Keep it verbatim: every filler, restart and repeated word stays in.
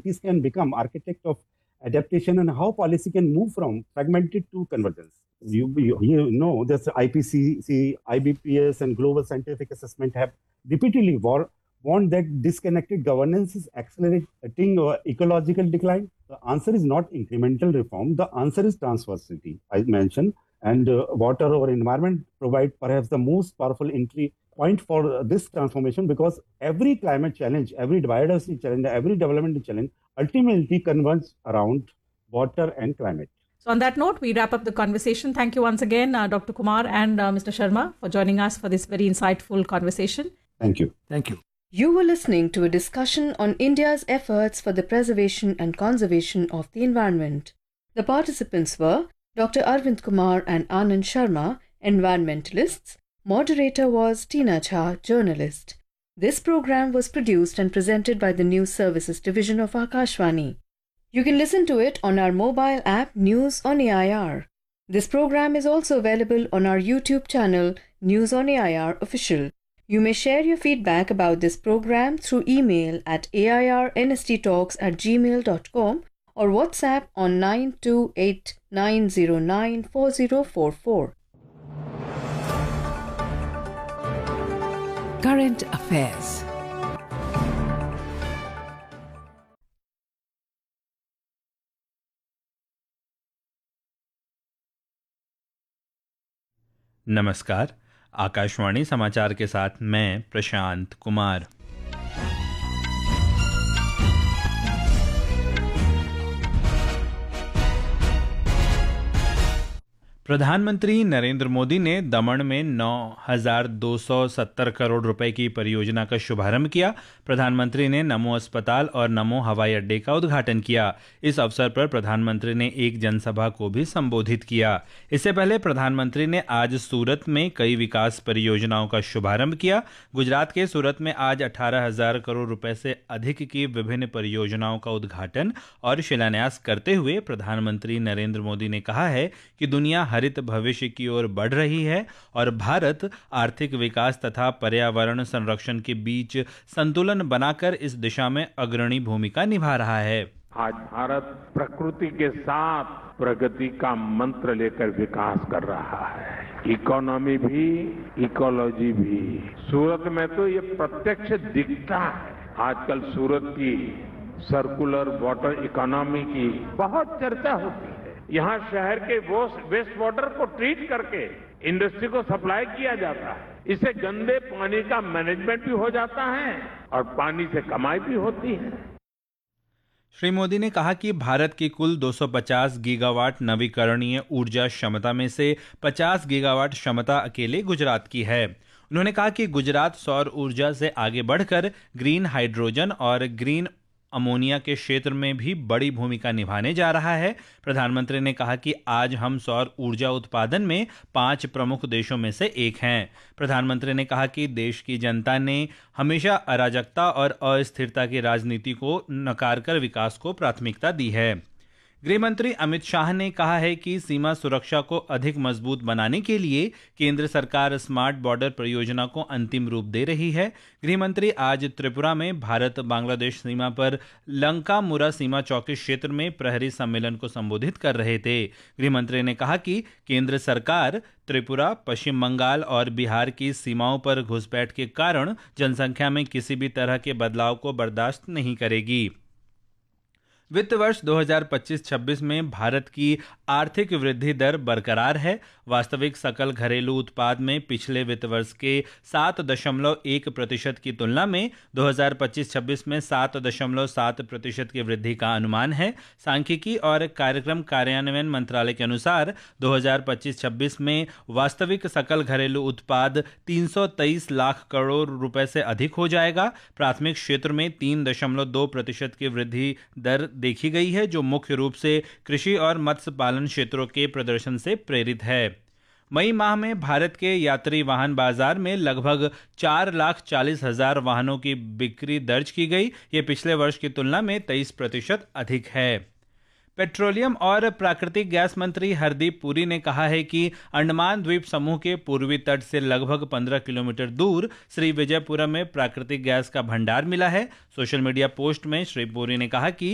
countries can become architect of adaptation and how policy can move from fragmented to convergence. You, you, you know, this I P C C, I B P S, and global scientific assessment have repeatedly war, warned that disconnected governance is accelerating uh, ecological decline. The answer is not incremental reform. The answer is transversity, I mentioned. And uh, water or environment provide perhaps the most powerful entry point for uh, this transformation, because every climate challenge, every biodiversity challenge, every development challenge ultimately converges around water and climate. So on that note, we wrap up the conversation. Thank you once again, uh, Doctor Kumar and uh, Mister Sharma, for joining us for this very insightful conversation. Thank you. Thank you. You were listening to a discussion on India's efforts for the preservation and conservation of the environment. The participants were Doctor Arvind Kumar and Anand Sharma, environmentalists. Moderator was Tina Jha, journalist. This program was produced and presented by the News Services Division of Akashvani. You can listen to it on our mobile app News on A I R. This program is also available on our YouTube channel News on A I R Official. You may share your feedback about this program through email at airnsttalks at gmail dot com or WhatsApp on nine two eight nine zero nine four zero four four. Current Affairs. नमस्कार, आकाशवाणी समाचार के साथ मैं प्रशांत कुमार। प्रधानमंत्री नरेंद्र मोदी ने दमन में नौ हज़ार दो सौ सत्तर करोड़ रुपए की परियोजना का शुभारंभ किया। प्रधानमंत्री ने नमो अस्पताल और नमो हवाई अड्डे का उद्घाटन किया। इस अवसर पर प्रधानमंत्री ने एक जनसभा को भी संबोधित किया। इससे पहले प्रधानमंत्री ने आज सूरत में कई विकास परियोजनाओं का शुभारंभ किया। गुजरात के सूरत में आज अठारह हजार करोड़ रुपए से अधिक की विभिन्न परियोजनाओं का उद्घाटन और शिलान्यास करते हुए प्रधानमंत्री नरेंद्र मोदी ने कहा है कि दुनिया हरित भविष्य की ओर बढ़ रही है और भारत आर्थिक विकास तथा पर्यावरण संरक्षण के बीच संतुलन बनाकर इस दिशा में अग्रणी भूमिका निभा रहा है। आज भारत प्रकृति के साथ प्रगति का मंत्र लेकर विकास कर रहा है। इकोनॉमी भी, इकोलॉजी भी। सूरत में तो ये प्रत्यक्ष दिखता है। आजकल सूरत की सर्कुलर वाटर इकोनॉमी की बहुत चर्चा होती है। यहाँ शहर के वेस्ट वाटर को ट्रीट करके इंडस्ट्री को सप्लाई किया जाता है। इससे गंदे पानी का मैनेजमेंट भी हो जाता है और पानी से कमाई भी होती है। श्री मोदी ने कहा कि भारत की कुल दो सौ पचास गीगावाट नवीकरणीय ऊर्जा क्षमता में से पचास गीगावाट क्षमता अकेले गुजरात की है। उन्होंने कहा कि गुजरात सौर ऊर्जा से आगे बढ़कर ग्रीन हाइड्रोजन और ग्रीन अमोनिया के क्षेत्र में भी बड़ी भूमिका निभाने जा रहा है। प्रधानमंत्री ने कहा कि आज हम सौर ऊर्जा उत्पादन में पांच प्रमुख देशों में से एक हैं। प्रधानमंत्री ने कहा कि देश की जनता ने हमेशा अराजकता और अस्थिरता की राजनीति को नकार कर विकास को प्राथमिकता दी है। गृह मंत्री अमित शाह ने कहा है कि सीमा सुरक्षा को अधिक मजबूत बनाने के लिए केंद्र सरकार स्मार्ट बॉर्डर परियोजना को अंतिम रूप दे रही है। गृह मंत्री आज त्रिपुरा में भारत बांग्लादेश सीमा पर लंका मुरा सीमा चौकी क्षेत्र में प्रहरी सम्मेलन को संबोधित कर रहे थे। गृह मंत्री ने कहा कि केंद्र सरकार त्रिपुरा, पश्चिम बंगाल और बिहार की सीमाओं पर घुसपैठ के कारण जनसंख्या में किसी भी तरह के बदलाव को बर्दाश्त नहीं करेगी। वित्त वर्ष दो हज़ार पच्चीस छब्बीस में भारत की आर्थिक वृद्धि दर बरकरार है। वास्तविक सकल घरेलू उत्पाद में पिछले वित्त वर्ष के सात दशमलव एक प्रतिशत की तुलना में दो हज़ार पच्चीस छब्बीस में सात दशमलव सात प्रतिशत की वृद्धि का अनुमान है। सांख्यिकी और कार्यक्रम कार्यान्वयन मंत्रालय के अनुसार दो हज़ार पच्चीस छब्बीस में वास्तविक सकल घरेलू उत्पाद तीन सौ तेईस लाख करोड़ रुपए से अधिक हो जाएगा। प्राथमिक क्षेत्र में तीन दशमलव दो प्रतिशत की वृद्धि दर देखी गई है, जो मुख्य रूप से कृषि और मत्स्य पालन क्षेत्रों के प्रदर्शन से प्रेरित है। मई माह में भारत के यात्री वाहन बाजार में लगभग चार लाख चालीस हजार वाहनों की बिक्री दर्ज की गई। ये पिछले वर्ष की तुलना में तेईस प्रतिशत अधिक है। पेट्रोलियम और प्राकृतिक गैस मंत्री हरदीप पुरी ने कहा है कि अंडमान द्वीप समूह के पूर्वी तट से लगभग पंद्रह किलोमीटर दूर श्री विजयपुरम में प्राकृतिक गैस का भंडार मिला है। सोशल मीडिया पोस्ट में श्री पुरी ने कहा कि